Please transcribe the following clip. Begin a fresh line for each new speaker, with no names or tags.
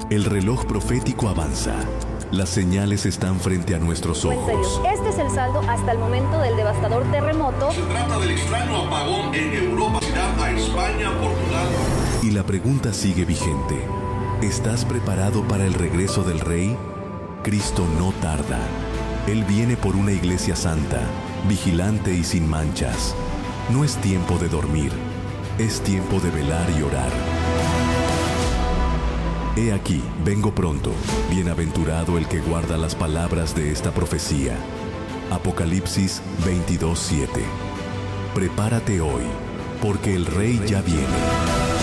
El reloj profético avanza. Las señales están frente a nuestros ojos.
Este es el saldo hasta el momento del devastador terremoto.
Se trata del extraño apagón en Europa, a España, Portugal.
Y la pregunta sigue vigente. ¿Estás preparado para el regreso del Rey? Cristo no tarda. Él viene por una iglesia santa, vigilante y sin manchas. No es tiempo de dormir, es tiempo de velar y orar. He aquí, vengo pronto. Bienaventurado el que guarda las palabras de esta profecía. Apocalipsis 22:7. Prepárate hoy, porque el Rey ya viene.